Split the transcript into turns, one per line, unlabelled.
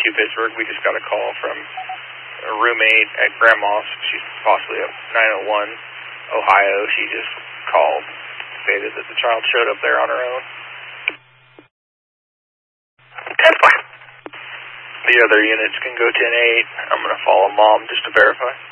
Pittsburgh. We just got a call from a roommate at Grandma's. She's possibly at 901 Ohio. She just called, stated that the child showed up there on her own. The other units can go 10-8. I'm going to follow Mom just to verify.